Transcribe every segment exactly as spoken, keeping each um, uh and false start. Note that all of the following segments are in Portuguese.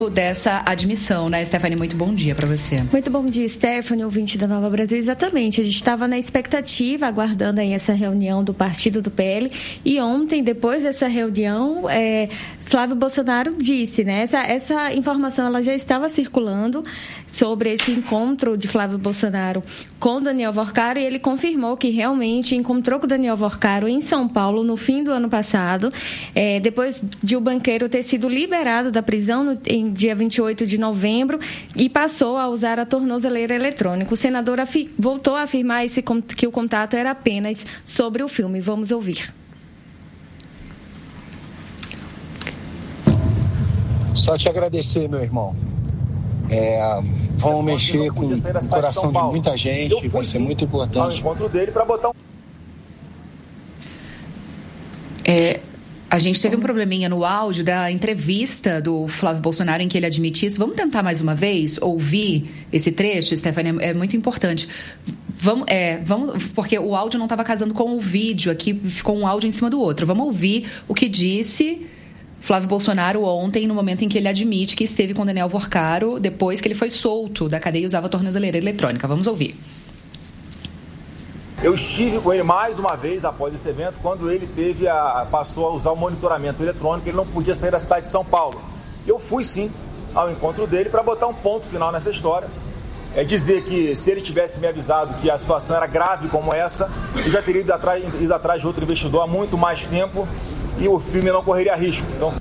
dessa admissão, né, Stephanie? Muito bom dia para você. Muito bom dia, Stephanie, ouvinte da Nova Brasil. Exatamente, a gente estava na expectativa, aguardando aí essa reunião do partido do P L, e ontem, depois dessa reunião, é, Flávio Bolsonaro disse, né, essa, essa informação ela já estava circulando sobre esse encontro de Flávio Bolsonaro com Daniel Worcaro, e ele confirmou que realmente encontrou com Daniel Worcaro em São Paulo no fim do ano passado, é, depois de o banqueiro ter sido liberado da prisão no, em dia vinte e oito de novembro e passou a usar a tornozeleira eletrônica. O senador afi- voltou a afirmar esse, que o contato era apenas sobre o filme. Vamos ouvir. Só te agradecer, meu irmão. É, vamos mexer com o coração de muita gente, vai ser muito importante. Ao encontro dele para botar um... É, a gente teve um probleminha no áudio da entrevista do Flávio Bolsonaro em que ele admite isso. Vamos tentar mais uma vez ouvir esse trecho, Stephanie? É muito importante. Vamos, é, vamos, porque o áudio não estava casando com o vídeo, aqui ficou um áudio em cima do outro. Vamos ouvir o que disse Flávio Bolsonaro ontem, no momento em que ele admite que esteve com Daniel Worcaro depois que ele foi solto da cadeia e usava a tornozeleira eletrônica. Vamos ouvir. Eu estive com ele mais uma vez após esse evento, quando ele teve a, passou a usar o monitoramento eletrônico, ele não podia sair da cidade de São Paulo. Eu fui sim ao encontro dele para botar um ponto final nessa história. É dizer que se ele tivesse me avisado que a situação era grave como essa, eu já teria ido atrás, ido atrás de outro investidor há muito mais tempo e o filme não correria risco. Então...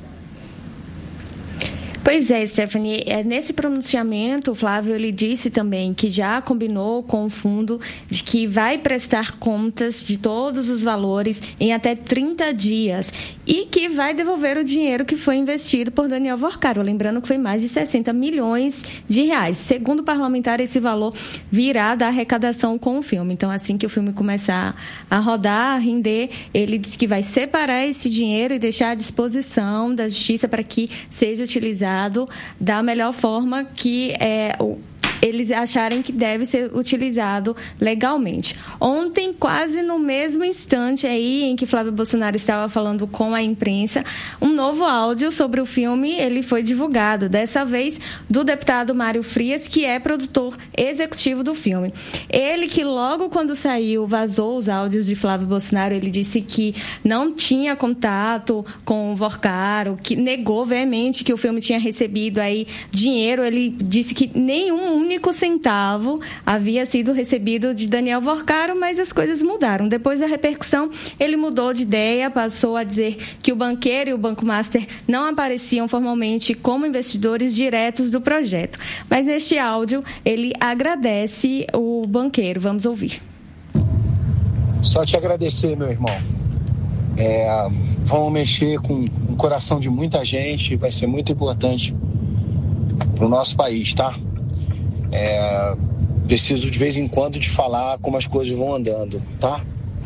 Pois é, Stephanie, nesse pronunciamento, o Flávio ele disse também que já combinou com o fundo de que vai prestar contas de todos os valores em até trinta dias e que vai devolver o dinheiro que foi investido por Daniel Worcaro. Lembrando que foi mais de sessenta milhões de reais. Segundo o parlamentar, esse valor virá da arrecadação com o filme. Então, assim que o filme começar a rodar, a render, ele disse que vai separar esse dinheiro e deixar à disposição da Justiça para que seja utilizado da melhor forma que é, o, eles acharem que deve ser utilizado legalmente. Ontem, quase no mesmo instante aí em que Flávio Bolsonaro estava falando com a imprensa, um novo áudio sobre o filme ele foi divulgado, dessa vez do deputado Mário Frias, que é produtor executivo do filme. Ele que logo quando saiu vazou os áudios de Flávio Bolsonaro, ele disse que não tinha contato com o Worcaro, que negou veemente que o filme tinha recebido aí dinheiro, ele disse que nenhum único centavo havia sido recebido de Daniel Worcaro, mas as coisas mudaram. Depois da repercussão, ele mudou de ideia, passou a dizer que o banqueiro e o Banco Master não apareciam formalmente como investidores diretos do projeto. Mas neste áudio, ele agradece o banqueiro. Vamos ouvir. Só te agradecer, meu irmão. É, vamos mexer com o coração de muita gente, vai ser muito importante para o nosso país, tá? É, preciso de vez em quando de falar como as coisas vão andando, tá?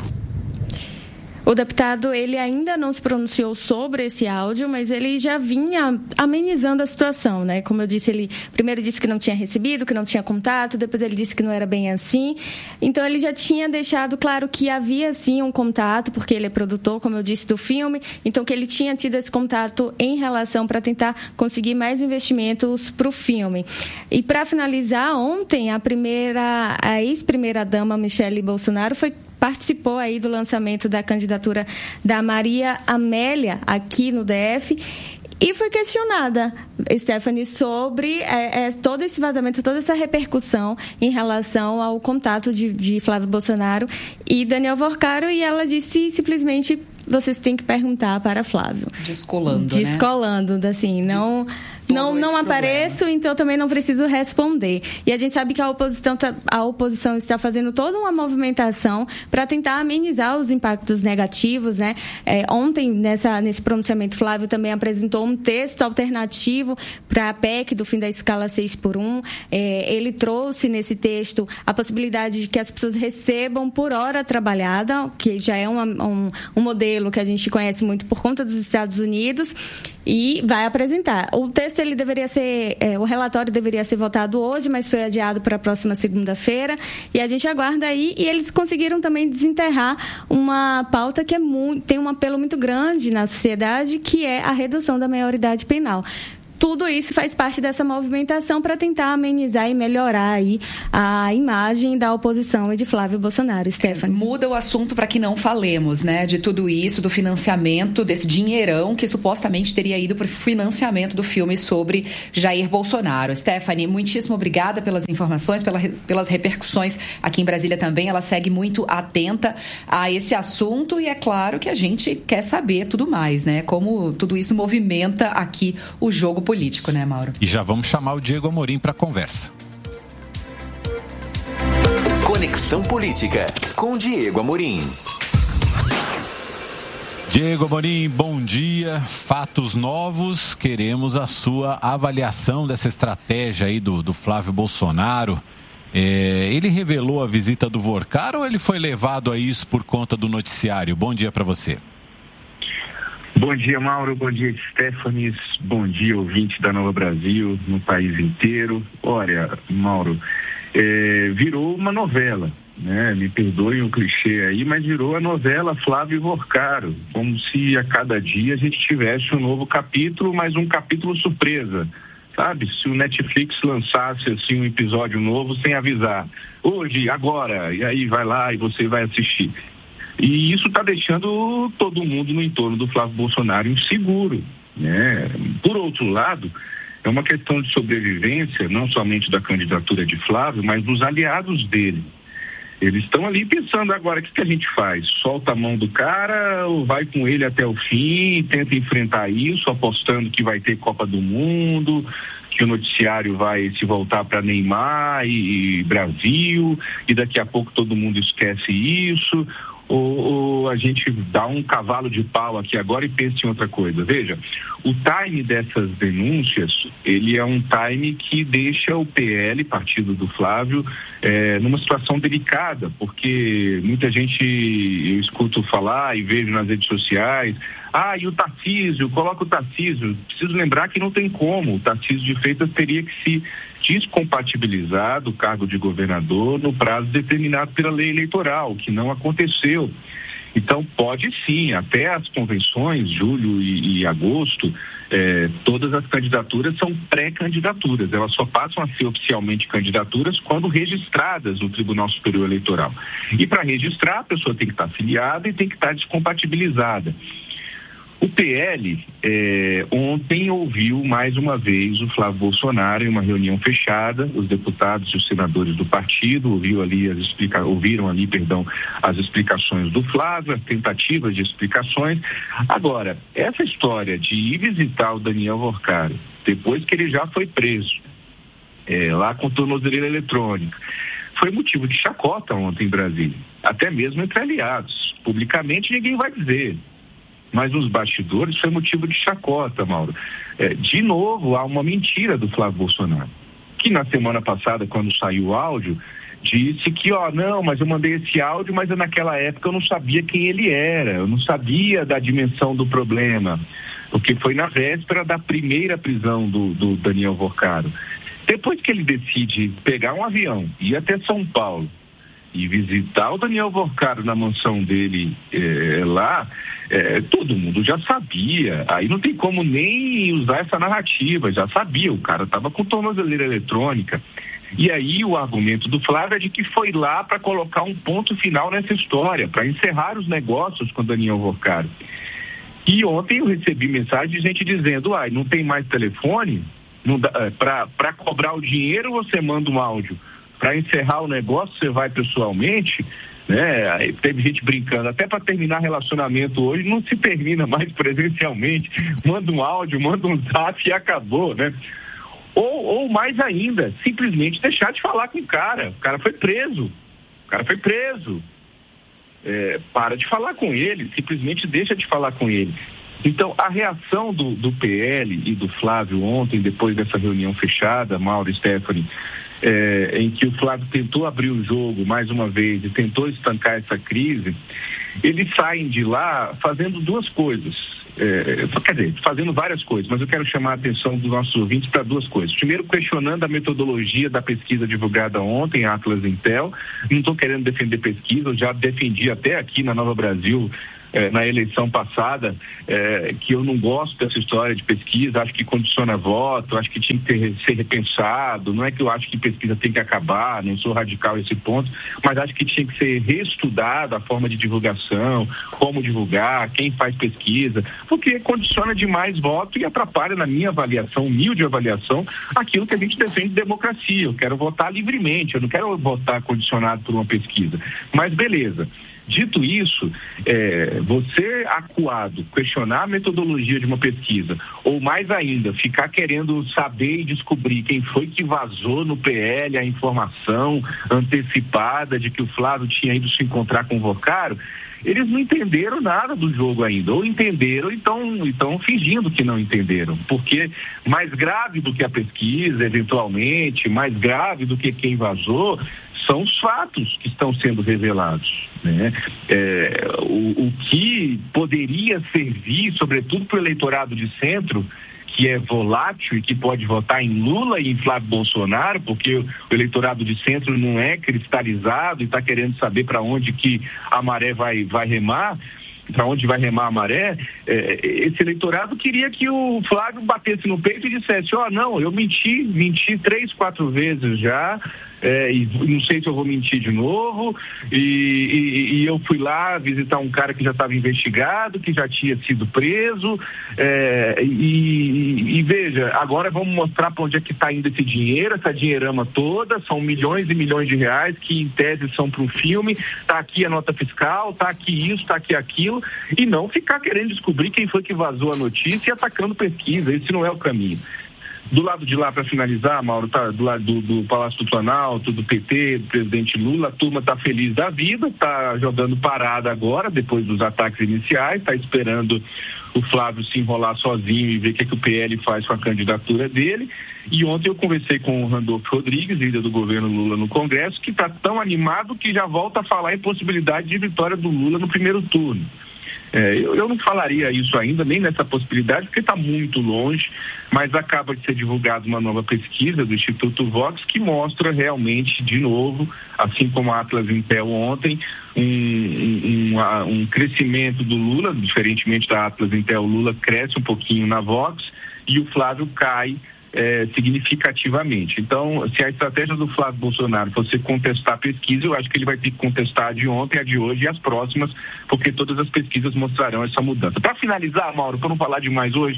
O deputado, ele ainda não se pronunciou sobre esse áudio, mas ele já vinha amenizando a situação, né? Como eu disse, ele primeiro disse que não tinha recebido, que não tinha contato, depois ele disse que não era bem assim. Então, ele já tinha deixado claro que havia, sim, um contato, porque ele é produtor, como eu disse, do filme, então que ele tinha tido esse contato em relação para tentar conseguir mais investimentos para o filme. E, para finalizar, ontem, a primeira, a ex-primeira-dama Michele Bolsonaro foi participou aí do lançamento da candidatura da Maria Amélia aqui no D F e foi questionada, Stephanie, sobre é, é, todo esse vazamento, toda essa repercussão em relação ao contato de, de Flávio Bolsonaro e Daniel Worcaro, e ela disse simplesmente: vocês têm que perguntar para Flávio. Descolando, Descolando, né? assim, não... Não, não apareço, então também não preciso responder. E a gente sabe que a oposição, tá, a oposição está fazendo toda uma movimentação para tentar amenizar os impactos negativos, né? É, ontem, nessa, nesse pronunciamento, Flávio também apresentou um texto alternativo para a P E C do fim da escala seis por um. É, ele trouxe nesse texto a possibilidade de que as pessoas recebam por hora trabalhada, que já é uma, um, um modelo que a gente conhece muito por conta dos Estados Unidos, e vai apresentar. O texto ele deveria ser, é, o relatório deveria ser votado hoje, mas foi adiado para a próxima segunda-feira, e a gente aguarda aí. E eles conseguiram também desenterrar uma pauta que é muito, tem um apelo muito grande na sociedade, que é a redução da maioridade penal. tudo isso faz parte dessa movimentação para tentar amenizar e melhorar aí a imagem da oposição e de Flávio Bolsonaro. Stephanie. Muda o assunto para que não falemos, né, de tudo isso, do financiamento, desse dinheirão que supostamente teria ido para o financiamento do filme sobre Jair Bolsonaro. Stephanie, muitíssimo obrigada pelas informações, pelas, pelas repercussões aqui em Brasília também. Ela segue muito atenta a esse assunto e é claro que a gente quer saber tudo mais, né, como tudo isso movimenta aqui o jogo político, né, Mauro? E já vamos chamar o Diego Amorim para a conversa. Conexão Política, com Diego Amorim. Diego Amorim, bom dia. Fatos novos, queremos a sua avaliação dessa estratégia aí do, do Flávio Bolsonaro. É, ele revelou a visita do Vorcar ou ele foi levado a isso por conta do noticiário? Bom dia para você. Bom dia, Mauro. Bom dia, Stephanie. Bom dia, ouvinte da Nova Brasil, no país inteiro. Olha, Mauro, é, virou uma novela, né? Me perdoem o clichê aí, mas virou a novela Flávio Vorcaro, como se a cada dia a gente tivesse um novo capítulo, mas um capítulo surpresa, sabe? Se o Netflix lançasse assim um episódio novo sem avisar, hoje, agora, e aí vai lá e você vai assistir. E isso está deixando todo mundo no entorno do Flávio Bolsonaro inseguro, né? Por outro lado, é uma questão de sobrevivência, não somente da candidatura de Flávio, mas dos aliados dele. Eles estão ali pensando agora, o que, que a gente faz? Solta a mão do cara ou vai com ele até o fim e tenta enfrentar isso, apostando que vai ter Copa do Mundo, que o noticiário vai se voltar para Neymar e, e Brasil, e daqui a pouco todo mundo esquece isso, ou, ou a gente dá um cavalo de pau aqui agora e pensa em outra coisa. Veja, o time dessas denúncias, ele é um time que deixa o P L, partido do Flávio, é, numa situação delicada, porque muita gente, eu escuto falar e vejo nas redes sociais, ah, e o Tarcísio, coloca o Tarcísio. Preciso lembrar que não tem como. O Tarcísio de Freitas teria que se descompatibilizar do cargo de governador no prazo determinado pela lei eleitoral, que não aconteceu. Então, pode sim, até as convenções, julho e, e agosto, eh, todas as candidaturas são pré-candidaturas. Elas só passam a ser oficialmente candidaturas quando registradas no Tribunal Superior Eleitoral. E para registrar, a pessoa tem que estar afiliada e tem que estar descompatibilizada. O P L eh, ontem ouviu mais uma vez o Flávio Bolsonaro em uma reunião fechada, os deputados e os senadores do partido ouviu ali as explica... ouviram ali, perdão, as explicações do Flávio, as tentativas de explicações. Agora, essa história de ir visitar o Daniel Vorcaro, depois que ele já foi preso, eh, lá com tornozeleira eletrônica, foi motivo de chacota ontem em Brasília, até mesmo entre aliados. Publicamente ninguém vai dizer, mas nos bastidores foi motivo de chacota, Mauro. É, de novo, há uma mentira do Flávio Bolsonaro, que na semana passada, quando saiu o áudio, disse que, ó, não, mas eu mandei esse áudio, mas naquela época eu não sabia quem ele era, eu não sabia da dimensão do problema, porque foi na véspera da primeira prisão do, do Daniel Vorcaro. Depois que ele decide pegar um avião, ir até São Paulo e visitar o Daniel Vorcaro na mansão dele é, lá, é, todo mundo já sabia. Aí não tem como nem usar essa narrativa, já sabia, o cara estava com tornozeleira eletrônica. E aí o argumento do Flávio é de que foi lá para colocar um ponto final nessa história, para encerrar os negócios com o Daniel Vorcaro. E ontem eu recebi mensagem de gente dizendo, ai, não tem mais telefone? Para cobrar o dinheiro você manda um áudio. Para encerrar o negócio, você vai pessoalmente, né? Teve gente brincando, até para terminar relacionamento hoje, não se termina mais presencialmente. Manda um áudio, manda um zap e acabou, né? Ou, ou mais ainda, simplesmente deixar de falar com o cara. O cara foi preso. O cara foi preso. É, para de falar com ele, simplesmente deixa de falar com ele. Então, a reação do, do P L e do Flávio ontem, depois dessa reunião fechada, Mauro e Stephanie, É, em que o Flávio tentou abrir o jogo mais uma vez e tentou estancar essa crise, eles saem de lá fazendo duas coisas, é, quer dizer, fazendo várias coisas, mas eu quero chamar a atenção dos nossos ouvintes para duas coisas. Primeiro, questionando a metodologia da pesquisa divulgada ontem, Atlas Intel. Não estou querendo defender pesquisa, eu já defendi até aqui na Nova Brasil eh, na eleição passada, eh, que eu não gosto dessa história de pesquisa, acho que condiciona voto, acho que tinha que ter, ser repensado, não é que eu acho que pesquisa tem que acabar, não sou radical nesse ponto, mas acho que tinha que ser reestudada a forma de divulgação, como divulgar, quem faz pesquisa, porque condiciona demais voto e atrapalha, na minha avaliação, humilde avaliação, aquilo que a gente defende de democracia. Eu quero votar livremente, eu não quero votar condicionado por uma pesquisa. Mas beleza. Dito isso, é, você acuado, questionar a metodologia de uma pesquisa, ou mais ainda, ficar querendo saber e descobrir quem foi que vazou no P L a informação antecipada de que o Flávio tinha ido se encontrar com o Vocaro, eles não entenderam nada do jogo ainda, ou entenderam e estão fingindo que não entenderam, porque mais grave do que a pesquisa, eventualmente, mais grave do que quem vazou, são os fatos que estão sendo revelados, né? É, o, o que poderia servir, sobretudo para o eleitorado de centro, que é volátil e que pode votar em Lula e em Flávio Bolsonaro, porque o eleitorado de centro não é cristalizado e está querendo saber para onde que a maré vai, vai remar, para onde vai remar a maré. É, esse eleitorado queria que o Flávio batesse no peito e dissesse, ó, oh, não, eu menti, menti três, quatro vezes já, é, e não sei se eu vou mentir de novo, e, e, e eu fui lá visitar um cara que já estava investigado, que já tinha sido preso, é, e, e veja, agora vamos mostrar para onde é que está indo esse dinheiro, essa dinheirama toda, são milhões e milhões de reais que em tese são para um filme, está aqui a nota fiscal, está aqui isso, está aqui aquilo, e não ficar querendo descobrir quem foi que vazou a notícia e atacando pesquisa. Esse não é o caminho. Do lado de lá, para finalizar, Mauro, tá, do lado do, do Palácio do Planalto, do P T, do presidente Lula, a turma está feliz da vida, está jogando parada agora, depois dos ataques iniciais, está esperando o Flávio se enrolar sozinho e ver o que, é que o P L faz com a candidatura dele. E ontem eu conversei com o Randolfo Rodrigues, líder do governo Lula no Congresso, que está tão animado que já volta a falar em possibilidade de vitória do Lula no primeiro turno. É, eu, eu não falaria isso ainda, nem nessa possibilidade, porque está muito longe, mas acaba de ser divulgada uma nova pesquisa do Instituto Vox que mostra realmente, de novo, assim como a Atlas Intel ontem, um, um, um, um crescimento do Lula, diferentemente da Atlas Intel, o Lula cresce um pouquinho na Vox e o Flávio cai É, significativamente. Então, se a estratégia do Flávio Bolsonaro fosse contestar a pesquisa, eu acho que ele vai ter que contestar a de ontem, a de hoje e as próximas, porque todas as pesquisas mostrarão essa mudança. Para finalizar, Mauro, para não falar demais hoje,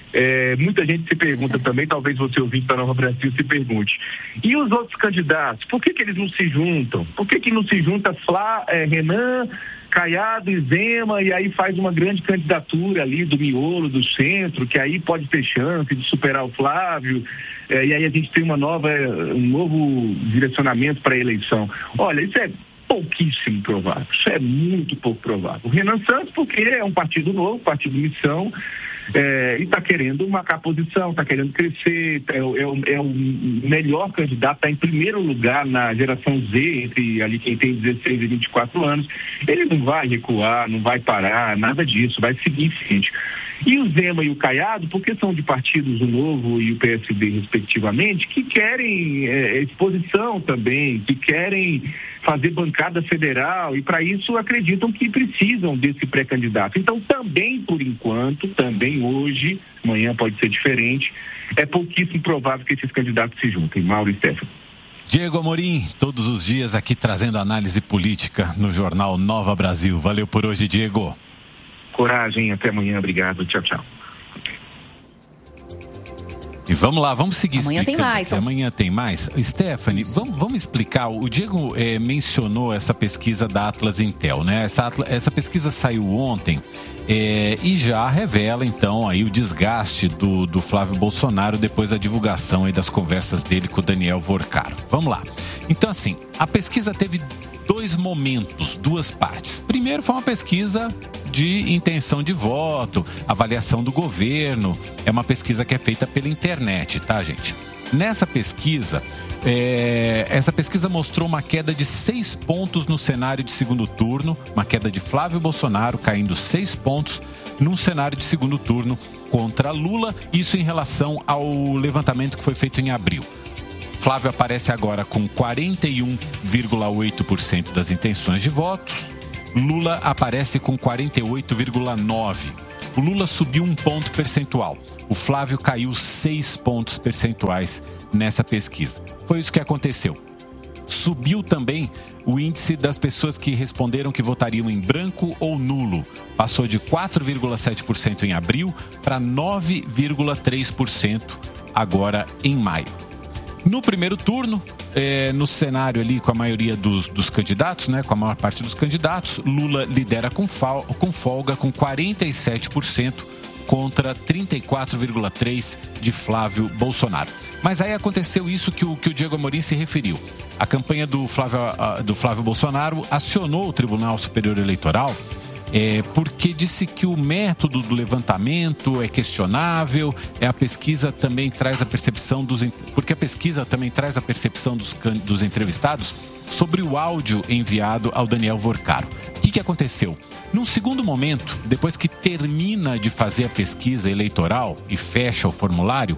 é, muita gente se pergunta também, talvez você ouvinte da Nova Brasil se pergunte, e os outros candidatos, por que que eles não se juntam? Por que que não se junta Flá, é, Renan, Caiado e Zema, e aí faz uma grande candidatura ali do miolo, do centro, que aí pode ter chance de superar o Flávio, é, e aí a gente tem uma nova, um novo direcionamento para a eleição. Olha, isso é pouquíssimo provável, isso é muito pouco provável. O Renan Santos, porque é um partido novo, partido missão, É, e está querendo marcar posição, está querendo crescer, é, é, é o melhor candidato, está em primeiro lugar na geração Z, entre ali quem tem dezesseis e vinte e quatro anos. Ele não vai recuar, não vai parar, nada disso, vai seguir em frente. E o Zema e o Caiado, porque são de partidos, o Novo e o P S D, respectivamente, que querem é, exposição também, que querem fazer bancada federal e, para isso, acreditam que precisam desse pré-candidato. Então, também, por enquanto, também hoje, amanhã pode ser diferente, é pouquíssimo provável que esses candidatos se juntem. Mauro e Stefano. Diego Amorim, todos os dias aqui trazendo análise política no jornal Nova Brasil. Valeu por hoje, Diego. Coragem, até amanhã, obrigado, tchau, tchau. E vamos lá, vamos seguir Amanhã explicando. Tem mais, Amanhã tem mais. Stephanie, vamos, vamos explicar. O Diego é, mencionou essa pesquisa da Atlas Intel, né? Essa, essa pesquisa saiu ontem é, e já revela, então, aí o desgaste do, do Flávio Bolsonaro depois da divulgação aí das conversas dele com o Daniel Vocaro. Vamos lá. Então, assim, a pesquisa teve dois momentos, duas partes. Primeiro foi uma pesquisa de intenção de voto, avaliação do governo. É uma pesquisa que é feita pela internet, tá, gente? Nessa pesquisa, é, essa pesquisa mostrou uma queda de seis pontos no cenário de segundo turno, uma queda de Flávio Bolsonaro caindo seis pontos num cenário de segundo turno contra Lula, isso em relação ao levantamento que foi feito em abril. Flávio aparece agora com quarenta e um vírgula oito por cento das intenções de votos Lula aparece com quarenta e oito vírgula nove. O Lula subiu um ponto percentual. O Flávio caiu seis pontos percentuais nessa pesquisa. Foi isso que aconteceu. Subiu também o índice das pessoas que responderam que votariam em branco ou nulo. Passou de quatro vírgula sete por cento em abril para nove vírgula três por cento agora em maio. No primeiro turno, é, no cenário ali com a maioria dos, dos candidatos, né, com a maior parte dos candidatos, Lula lidera com, fal, com folga com quarenta e sete por cento contra trinta e quatro vírgula três por cento de Flávio Bolsonaro. Mas aí aconteceu isso que o, que o Diego Amorim se referiu. A campanha do Flávio, do Flávio Bolsonaro acionou o Tribunal Superior Eleitoral É, porque disse que o método do levantamento é questionável, é a pesquisa também traz a percepção dos, porque a pesquisa também traz a percepção dos, dos entrevistados sobre o áudio enviado ao Daniel Vorcaro. O que, que aconteceu? Num segundo momento, depois que termina de fazer a pesquisa eleitoral e fecha o formulário,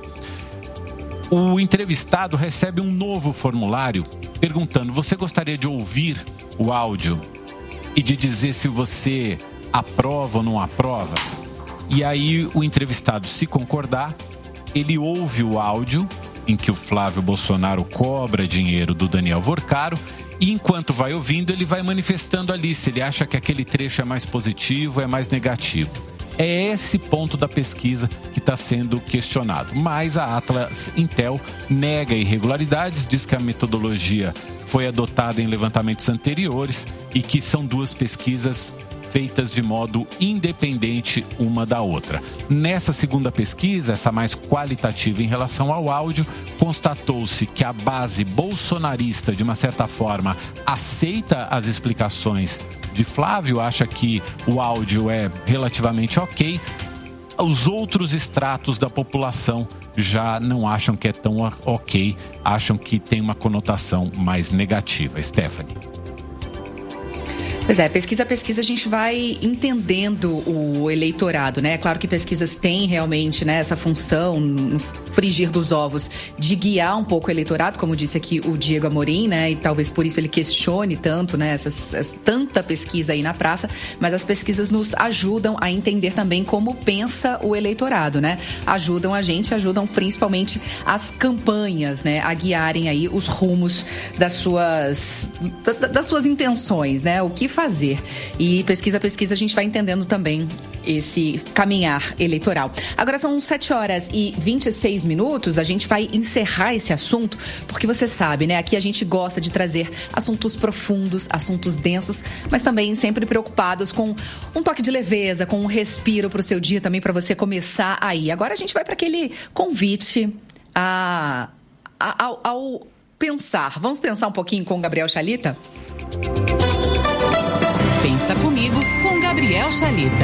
o entrevistado recebe um novo formulário perguntando: você gostaria de ouvir o áudio e de dizer se você aprova ou não aprova? E aí o entrevistado, se concordar, ele ouve o áudio em que o Flávio Bolsonaro cobra dinheiro do Daniel Vorcaro e enquanto vai ouvindo ele vai manifestando ali se ele acha que aquele trecho é mais positivo, é mais negativo. É esse ponto da pesquisa que está sendo questionado. Mas a Atlas Intel nega irregularidades, diz que a metodologia foi adotada em levantamentos anteriores e que são duas pesquisas feitas de modo independente uma da outra. Nessa segunda pesquisa, essa mais qualitativa em relação ao áudio, constatou-se que a base bolsonarista, de uma certa forma, aceita as explicações de Flávio, acha que o áudio é relativamente ok. Os outros estratos da população já não acham que é tão ok, acham que tem uma conotação mais negativa. Stephanie. Pois é, pesquisa a pesquisa a gente vai entendendo o eleitorado, né? É claro que pesquisas têm realmente, né, essa função, no frigir dos ovos, de guiar um pouco o eleitorado, como disse aqui o Diego Amorim, né? E talvez por isso ele questione tanto, né, essas, essa, tanta pesquisa aí na praça, mas as pesquisas nos ajudam a entender também como pensa o eleitorado, né? Ajudam a gente, ajudam principalmente as campanhas, né, a guiarem aí os rumos das suas, das suas intenções, né? O que fazer. E pesquisa a pesquisa a gente vai entendendo também esse caminhar eleitoral. Agora são sete horas e vinte e seis minutos, a gente vai encerrar esse assunto, porque você sabe, né, aqui a gente gosta de trazer assuntos profundos, assuntos densos, mas também sempre preocupados com um toque de leveza, com um respiro para o seu dia também, para você começar aí. Agora a gente vai para aquele convite a, a, ao, ao pensar. Vamos pensar um pouquinho com o Gabriel Chalita? Pensa comigo com Gabriel Chalita.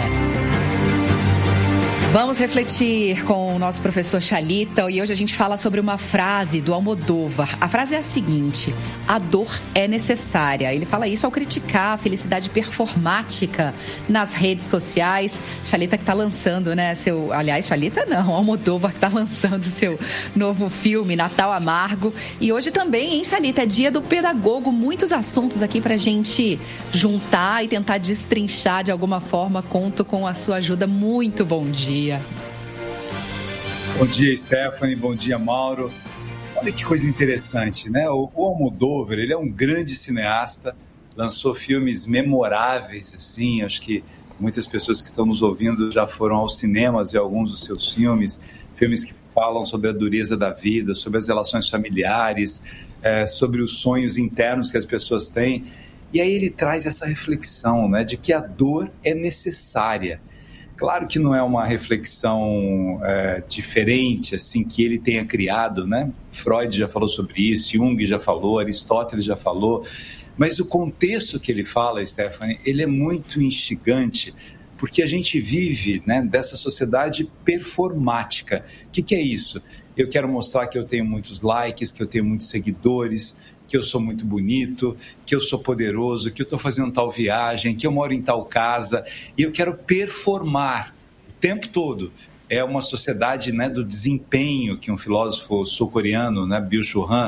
Vamos refletir com o nosso professor Chalita e hoje a gente fala sobre uma frase do Almodóvar. A frase é a seguinte: a dor é necessária. Ele fala isso ao criticar a felicidade performática nas redes sociais. Chalita que está lançando, né, seu... Aliás, Chalita não, Almodóvar que está lançando seu novo filme, Natal Amargo. E hoje também, hein, Chalita, é dia do pedagogo. Muitos assuntos aqui pra gente juntar e tentar destrinchar de alguma forma. Conto com a sua ajuda. Muito bom dia. Bom dia, Stephanie. Bom dia, Mauro. Olha que coisa interessante, né? O, o Almodóvar, ele é um grande cineasta, lançou filmes memoráveis, assim, acho que muitas pessoas que estão nos ouvindo já foram aos cinemas ver alguns dos seus filmes, filmes que falam sobre a dureza da vida, sobre as relações familiares, é, sobre os sonhos internos que as pessoas têm. E aí ele traz essa reflexão, né, de que a dor é necessária. Claro que não é uma reflexão é, diferente, assim, que ele tenha criado, né? Freud já falou sobre isso, Jung já falou, Aristóteles já falou, mas o contexto que ele fala, Stephanie, ele é muito instigante, porque a gente vive, né, dessa sociedade performática. O que, que é isso? Eu quero mostrar que eu tenho muitos likes, que eu tenho muitos seguidores, que eu sou muito bonito, que eu sou poderoso, que eu estou fazendo tal viagem, que eu moro em tal casa, e eu quero performar o tempo todo. É uma sociedade, né, do desempenho, que um filósofo sul-coreano, né, Byung-Chul Han,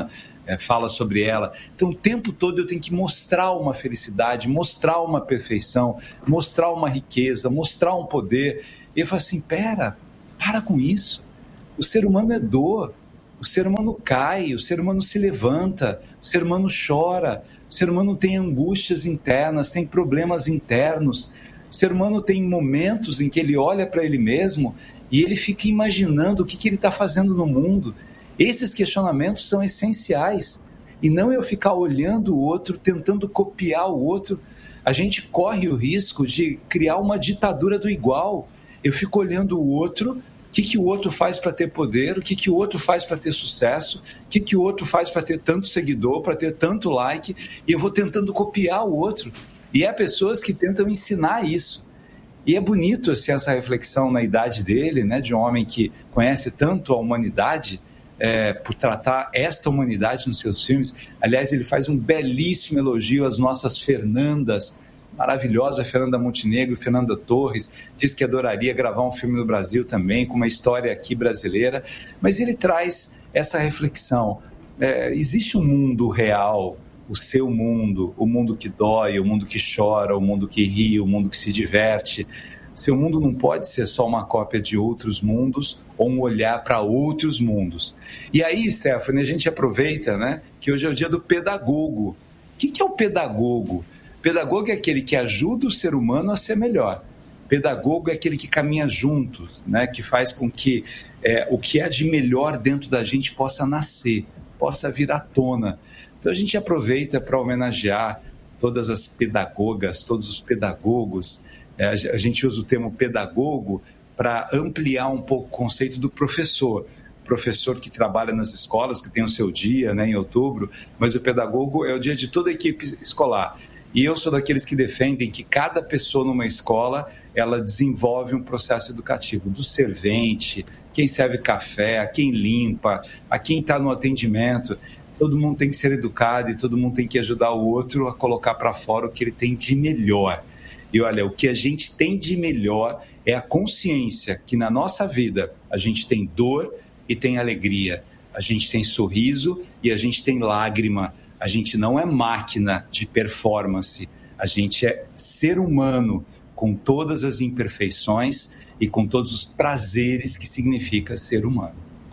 é, fala sobre ela. Então, o tempo todo eu tenho que mostrar uma felicidade, mostrar uma perfeição, mostrar uma riqueza, mostrar um poder. E eu falo assim, pera, para com isso. O ser humano é dor, o ser humano cai, o ser humano se levanta, o ser humano chora, o ser humano tem angústias internas, tem problemas internos. O ser humano tem momentos em que ele olha para ele mesmo e ele fica imaginando o que, que ele está fazendo no mundo. Esses questionamentos são essenciais. E não eu ficar olhando o outro, tentando copiar o outro. A gente corre o risco de criar uma ditadura do igual. Eu fico olhando o outro, o que, que o outro faz para ter poder, o que, que o outro faz para ter sucesso, o que, que o outro faz para ter tanto seguidor, para ter tanto like, e eu vou tentando copiar o outro. E há pessoas que tentam ensinar isso. E é bonito assim, essa reflexão na idade dele, né, de um homem que conhece tanto a humanidade, é, por tratar esta humanidade nos seus filmes. Aliás, ele faz um belíssimo elogio às nossas Fernandas, maravilhosa Fernanda Montenegro, Fernanda Torres, diz que adoraria gravar um filme no Brasil também, com uma história aqui brasileira. Mas ele traz essa reflexão. É, existe um mundo real, o seu mundo, o mundo que dói, o mundo que chora, o mundo que ri, o mundo que se diverte. Seu mundo não pode ser só uma cópia de outros mundos ou um olhar para outros mundos. E aí, Stephanie, a gente aproveita, né, que hoje é o dia do pedagogo. O que, que é o pedagogo? Pedagogo é aquele que ajuda o ser humano a ser melhor. Pedagogo é aquele que caminha junto, né, que faz com que é, o que há de melhor dentro da gente possa nascer, possa vir à tona. Então a gente aproveita para homenagear todas as pedagogas, todos os pedagogos. É, a gente usa o termo pedagogo para ampliar um pouco o conceito do professor. Professor que trabalha nas escolas, que tem o seu dia, né, em outubro, mas o pedagogo é o dia de toda a equipe escolar. E eu sou daqueles que defendem que cada pessoa numa escola, ela desenvolve um processo educativo, do servente, quem serve café, a quem limpa, a quem está no atendimento. Todo mundo tem que ser educado e todo mundo tem que ajudar o outro a colocar para fora o que ele tem de melhor. E olha, o que a gente tem de melhor é a consciência que na nossa vida a gente tem dor e tem alegria, a gente tem sorriso e a gente tem lágrima. A gente não é máquina de performance, a gente é ser humano com todas as imperfeições e com todos os prazeres que significa ser humano.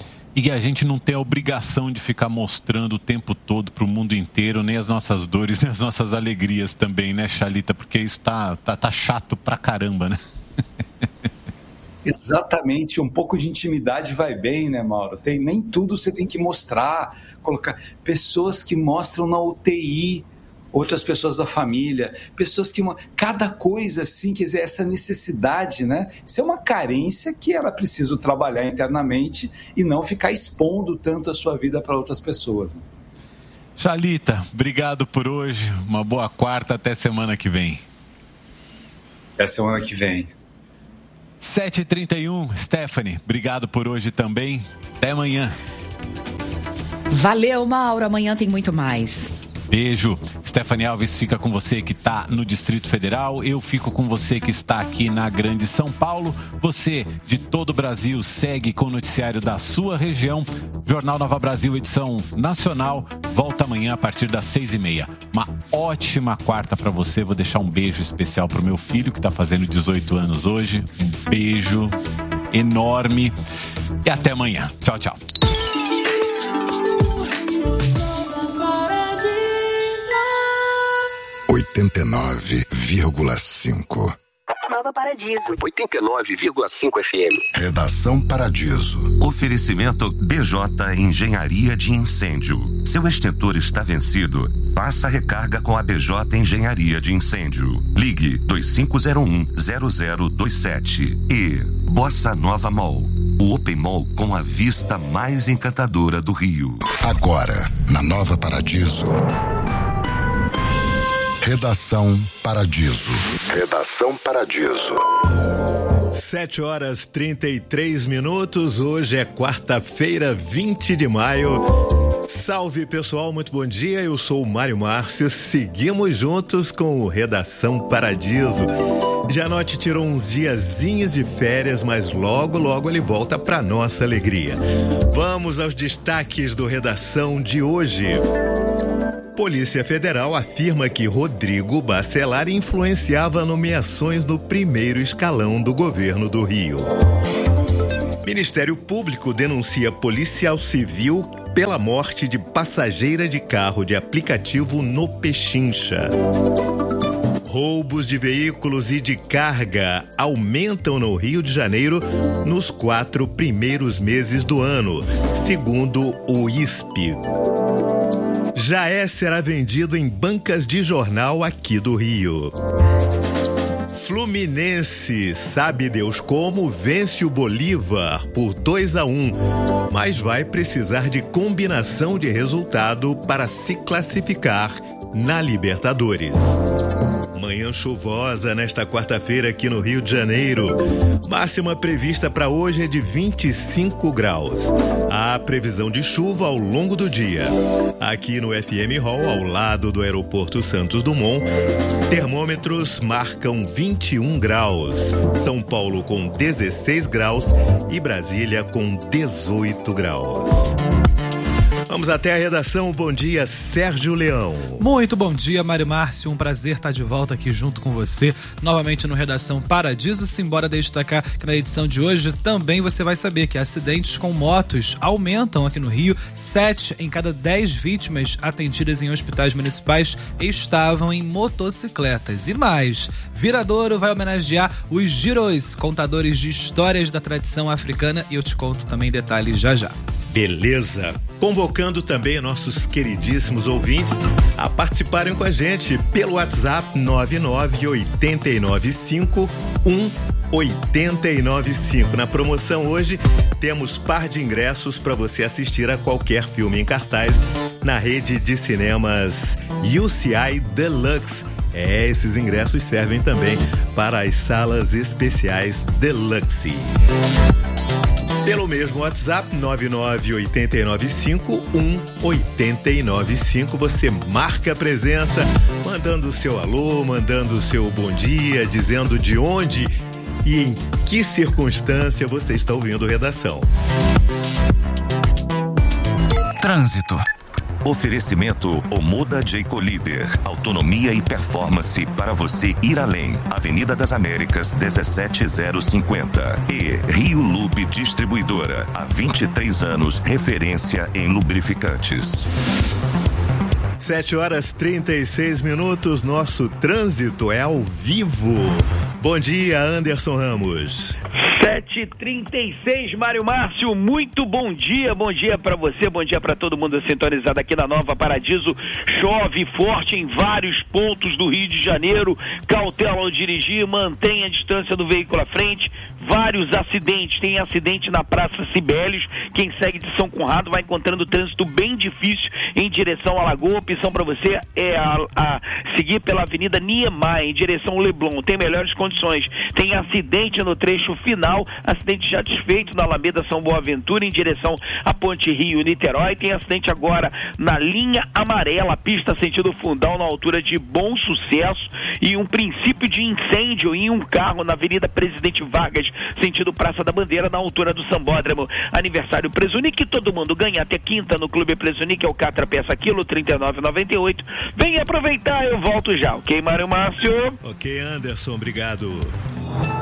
E a gente não tem a obrigação de ficar mostrando o tempo todo para o mundo inteiro nem as nossas dores, nem as nossas alegrias também, né, Chalita? Porque isso tá, tá, tá chato pra caramba, né? Exatamente, um pouco de intimidade vai bem, né, Mauro? Tem, nem tudo você tem que mostrar, colocar pessoas que mostram na U T I, outras pessoas da família, pessoas que... Uma, cada coisa, assim, quer dizer, essa necessidade, né? Isso é uma carência que ela precisa trabalhar internamente e não ficar expondo tanto a sua vida para outras pessoas. Né? Chalita, obrigado por hoje, uma boa quarta, até semana que vem. Até semana que vem. sete e trinta e um, Stephanie, obrigado por hoje também, até amanhã. Valeu, Mauro, amanhã tem muito mais. Beijo. Stephanie Alves fica com você que está no Distrito Federal. Eu fico com você que está aqui na Grande São Paulo. Você de todo o Brasil segue com o noticiário da sua região. Jornal Nova Brasil, edição nacional. Volta amanhã a partir das seis e meia. Uma ótima quarta para você. Vou deixar um beijo especial para o meu filho que está fazendo dezoito anos hoje. Um beijo enorme. E até amanhã. Tchau, tchau. oitenta e nove vírgula cinco. Nova Paradiso. oitenta e nove vírgula cinco F M. Redação Paradiso. Oferecimento B J Engenharia de Incêndio. Seu extintor está vencido? Faça recarga com a B J Engenharia de Incêndio. Ligue dois cinco zero um zero zero dois sete. E Bossa Nova Mall. O Open Mall com a vista mais encantadora do Rio. Agora, na Nova Paradiso. Redação Paradiso. Redação Paradiso. sete horas e trinta e três minutos. Hoje é quarta-feira, vinte de maio. Salve pessoal, muito bom dia, eu sou o Mário Márcio, seguimos juntos com o Redação Paradiso. Janote tirou uns diazinhos de férias, mas logo, logo ele volta para nossa alegria. Vamos aos destaques do Redação de hoje. Polícia Federal afirma que Rodrigo Bacelar influenciava nomeações no primeiro escalão do governo do Rio. Ministério Público denuncia policial civil pela morte de passageira de carro de aplicativo no Pechincha. Roubos de veículos e de carga aumentam no Rio de Janeiro nos quatro primeiros meses do ano, segundo o I S P. Jaé será vendido em bancas de jornal aqui do Rio. Fluminense, sabe Deus como, vence o Bolívar por dois a um, mas vai precisar de combinação de resultado para se classificar na Libertadores. Manhã chuvosa nesta quarta-feira aqui no Rio de Janeiro. Máxima prevista para hoje é de vinte e cinco graus. Há previsão de chuva ao longo do dia. Aqui no F M Hall, ao lado do Aeroporto Santos Dumont, termômetros marcam vinte e um graus. São Paulo com dezesseis graus e Brasília com dezoito graus. Vamos até a redação. Bom dia, Sérgio Leão. Muito bom dia, Mário Márcio. Um prazer estar de volta aqui junto com você, novamente no Redação Paradiso. Simbora destacar que na edição de hoje também você vai saber que acidentes com motos aumentam aqui no Rio. Sete em cada dez vítimas atendidas em hospitais municipais estavam em motocicletas. E mais, Viradouro vai homenagear os Girois, contadores de histórias da tradição africana, e eu te conto também detalhes já já. Beleza. Convocando também nossos queridíssimos ouvintes a participarem com a gente pelo WhatsApp nove nove oito nove cinco um oito nove cinco. Na promoção hoje temos par de ingressos para você assistir a qualquer filme em cartaz na rede de cinemas U C I Deluxe. É, esses ingressos servem também para as salas especiais Deluxe. Pelo mesmo WhatsApp, nove nove oito nove cinco um oito nove cinco, você marca a presença, mandando o seu alô, mandando o seu bom dia, dizendo de onde e em que circunstância você está ouvindo Redação. Trânsito. Oferecimento Omoda Jayco Líder. Autonomia e performance para você ir além. Avenida das Américas, dezessete zero cinquenta. E Rio Lube Distribuidora. Há vinte e três anos, referência em lubrificantes. sete horas e trinta e seis minutos. Nosso trânsito é ao vivo. Bom dia, Anderson Ramos. sete e trinta e seis, Mário Márcio, muito bom dia, bom dia para você, bom dia para todo mundo sintonizado aqui na Nova Paradiso. Chove forte em vários pontos do Rio de Janeiro, cautela ao dirigir, mantenha a distância do veículo à frente. Vários acidentes, tem acidente na Praça Cibélios, quem segue de São Conrado vai encontrando trânsito bem difícil em direção à Lagoa. Opção para você é a, a seguir pela Avenida Niemeyer em direção ao Leblon, tem melhores condições. Tem acidente no trecho final, acidente já desfeito na Alameda São Boaventura em direção à Ponte Rio-Niterói. Tem acidente agora na linha amarela, pista sentido Fundão, na altura de Bom Sucesso, e um princípio de incêndio em um carro na Avenida Presidente Vargas, sentido Praça da Bandeira, na altura do Sambódromo. Aniversário Presunic, todo mundo ganha até quinta no Clube Presunic, é o Catra Peça Quilo, trinta e nove reais e noventa e oito centavos. Vem aproveitar, eu volto já, ok, Mário Márcio? Ok, Anderson, obrigado.